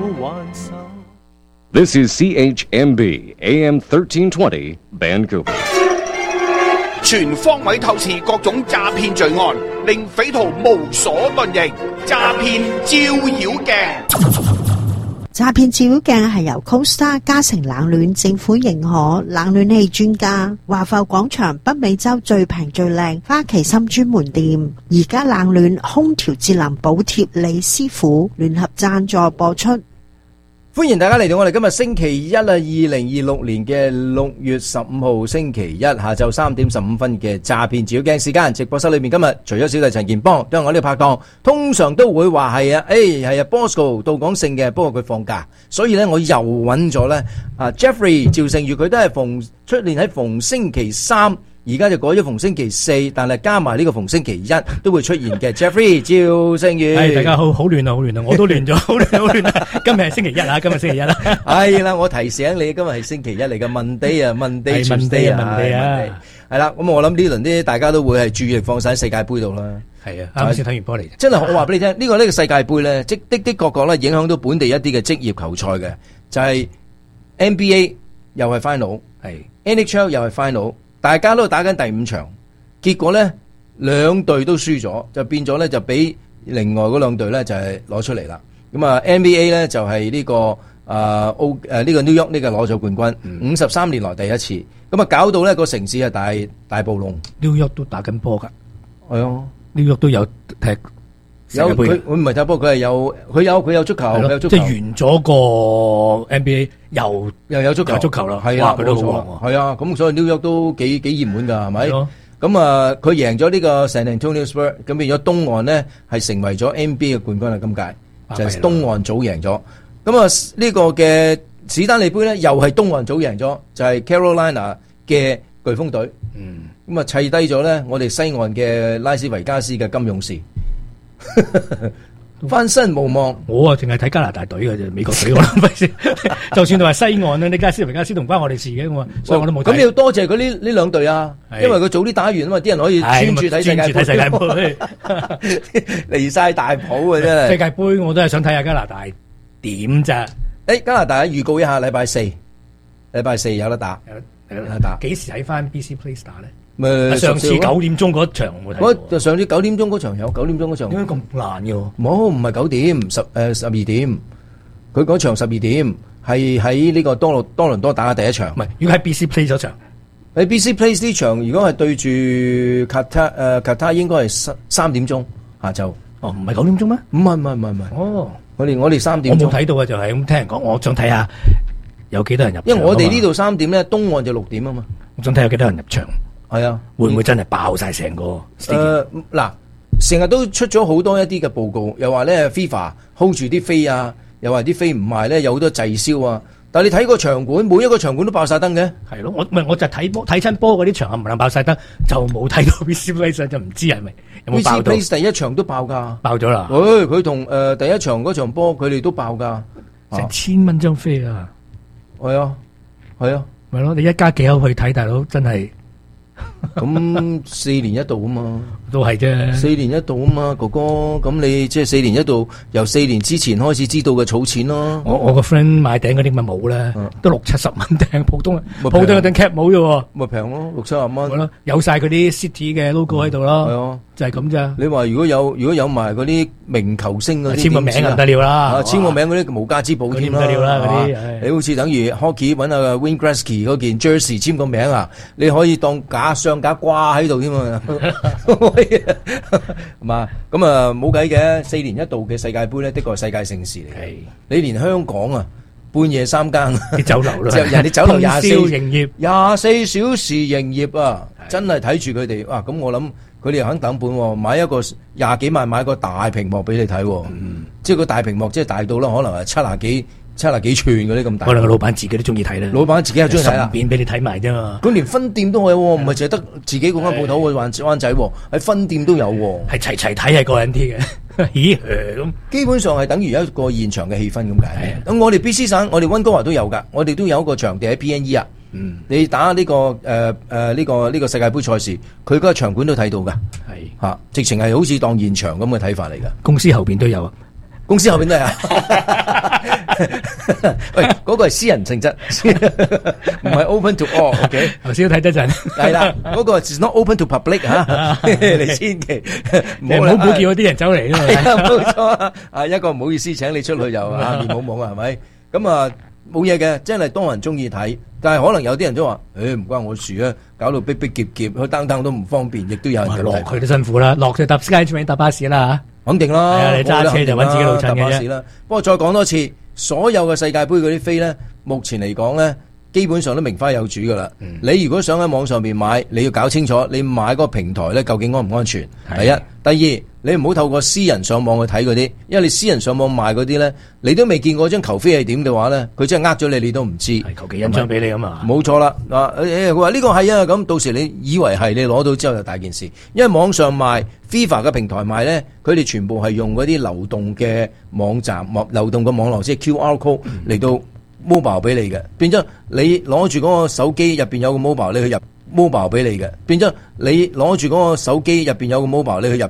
挽手。 This is CHMB AM 1320 Vancouver。 全方位透視各種詐騙罪案，令匪徒無所遁形。詐騙照妖鏡。 詐騙照妖鏡係由 Costa 嘉誠冷暖政府認可冷暖氣專家華埠廣場北美洲最平最靚花旗參專門店，而家冷暖空調節能補貼李師傅聯合贊助播出。 歡迎大家嚟到我哋今日星期一啊，2026年嘅6月15號星期一下晝3點15分嘅詐騙照妖鏡時間。直播室裏面今日除咗小弟陳健邦，都係我呢個拍檔，通常都會話係啊，係啊 Bosco 到港勝嘅，不過佢放假，所以咧我又揾咗咧Jeffrey 趙成宇，佢都係出現喺逢星期三。而家就改咗逢星期四，但係加埋呢個逢星期一都會出現嘅。Jeffrey 趙勝宇， 係大家好亂啊，我都亂咗，好亂啊！今日係星期一啊，今日星期一啦。 係啦，我提醒你，今日係星期一嚟嘅 Monday 啊，Monday 啊，係啦。咁我諗呢輪啲大家都會係注意力放晒喺世界盃度啦。係啊，啱先睇完波嚟。真係我話俾你聽，呢個世界盃咧，的確咧影響到本地一啲嘅職業球賽嘅，就係 NBA 又係 final， 係 NHL 又係 final。大家都打緊第5場，結果咧兩隊都輸咗，就變咗咧就俾另外嗰兩隊咧就係攞出嚟啦。咁啊 NBA 咧就係呢個呢個 New York 呢個攞咗冠軍，53年來第一次。咁啊搞到咧個城市係大暴動。 New York 都打緊波㗎， 係啊 ，New York 都有踢。 有佢唔係踢波，佢有足球，佢有足球， 即係完咗個 NBA 又有足球啦， 係啊，佢都好旺，係啊，咁所以 New York 都幾熱門㗎，係咪？咁啊，佢贏咗呢個 San Antonio Spurs，咁變咗東岸咧係成為咗 NBA 嘅冠軍啦，今屆就係東岸組贏咗。咁啊，呢個嘅史丹利杯咧又係東岸組贏咗，就係 Carolina 嘅颶風隊。咁啊砌低咗咧我哋西岸嘅拉斯維加斯嘅金勇士。翻身無望， 我啊淨係睇加拿大隊嘅啫，美國隊我諗先。就算你話西岸咧，你加斯維加斯同關我哋事嘅，所以我都冇睇。 咁你要多謝佢呢兩隊啊，因為佢早啲打完啊嘛，啲人可以專注睇世界盃，離晒大譜嘅真係。 世界盃我都係想睇下加拿大點咋？ 加拿大預告一下，禮拜四有得打，有得打。 幾時喺翻 BC Place 打咧？ 上次9點鐘嗰場我睇過， 上次9點鐘嗰場有9點鐘嗰場， 點解咁難嘅？ 冇，唔係9點，12點。佢嗰場12點係喺呢個多倫多打嘅第一場。 唔係，如果喺 BC Place 嗰場， 喺 BC Place 呢場，如果係對住卡塔應該係3點鐘下晝。 哦，唔係9點鐘咩？ 唔係。 哦， 我哋3點鐘。 我冇睇到嘅就係咁聽人講，我想睇下有幾多人入場。 因為我哋呢度3點咧，東岸就6點啊嘛。 我想睇下有幾多人入場。 係啊， 會唔會真係爆晒成個？ 嗱，成日都出咗好多一啲嘅報告，又話咧 FIFA hold 住啲飛啊，又話啲飛唔賣咧，有好多滯銷啊。但係你睇個場館，每一個場館都爆晒燈嘅。係咯，我就睇親波嗰啲場唔能爆晒燈，就冇睇到 BC Place 就唔知係咪有冇爆到。BC Place 第一場都爆㗎，爆咗啦。佢同第一場嗰場波，佢哋都爆㗎， 成1000蚊張飛啊！ 係啊， 咪咯，你一家幾口去睇，大佬真係。 咁4年一度啊嘛， 都係啫。 4年一度啊嘛，哥哥，咁你即係4年一度，由4年之前開始知道嘅儲錢咯。 我個 friend 買頂嗰啲咪帽咧，都60-70蚊頂，普通嗰頂 cap 帽啫， 咪平咯，60-70蚊。 係咯，有晒嗰啲 City 嘅 logo 喺度咯。係啊，就係咁咋。 你話如果有埋嗰啲名球星嗰啲， 簽個名就唔得了啦。 簽個名嗰啲無價之寶添啦。唔得了啦嗰啲，你好似等於 Hockey 揾阿 Wayne Gretzky 嗰件 Jersey 簽個名啊，你可以當上架掛喺度添啊，係嘛？咁啊冇計嘅，4年一度嘅世界盃咧，的確係世界盛事嚟嘅。你連香港啊，半夜3更啲酒樓啦， 人哋酒樓24小時營業啊，真係睇住佢哋哇！咁我諗佢哋又肯等本，買一個20幾萬買個大屏幕俾你睇，即係個大屏幕即係大到啦，可能係70幾寸嗰啲咁大， 可能個老闆自己都中意睇咧。 老闆自己又中意睇啦， 順便俾你睇埋啫嘛。 佢連分店都有，唔係淨係得自己嗰間鋪頭去灣仔，喺分店都有， 係齊睇係過癮啲嘅。咦咁， 基本上係等於一個現場嘅氣氛咁解。咁我哋 BC 省，我哋溫哥華都有㗎，我哋都有一個場地喺 PNE 啊。你打呢個呢個世界盃賽事，佢嗰個場館都睇到㗎。係嚇，直情係好似當現場咁嘅睇法嚟㗎。 公司後邊都有啊。 公司後邊都係啊。 喂，嗰個係私人性質，唔係 open to all。OK， 頭先睇得陣， 係啦，嗰個 is not open to public 嚇，你千祈唔好叫嗰啲人走嚟啊！ 冇錯啊，一個唔好意思請你出去又面懵懵啊，係咪？咁啊冇嘢嘅，真係多人中意睇，但係可能有啲人都話，唔關我事啊，搞到逼逼夾夾，去登都唔方便，亦都有人落佢都辛苦啦，落就搭 SkyTrain 搭巴士啦嚇， 肯定啦， 係啊，你揸車就揾自己路程嘅啫。 不過再講多次，所有嘅世界盃嗰啲飛咧，目前嚟講咧，基本上都名花有主噶啦。你如果想喺網上面買，你要搞清楚你買嗰個平台咧究竟安唔安全。第一，第二，你唔好透過私人上網去睇嗰啲，因為你私人上網賣嗰啲咧，你都未見過張球飛係點嘅話咧，佢真係呃咗你，你都唔知。 係求其印張俾你啊嘛。 冇錯啦，佢話呢個係啊，咁到時你以為係，你攞到之後就大件事。因為網上賣 FIFA 嘅平台賣咧，佢哋全部係用嗰啲流動嘅網站、流動嘅網絡，即係 QR code 嚟到 mobile 俾你嘅，變咗你攞住嗰個手機入邊有個 mobile， 你去入 mobile 俾你嘅，變咗你攞住嗰個手機入邊有個 mobile， 你去入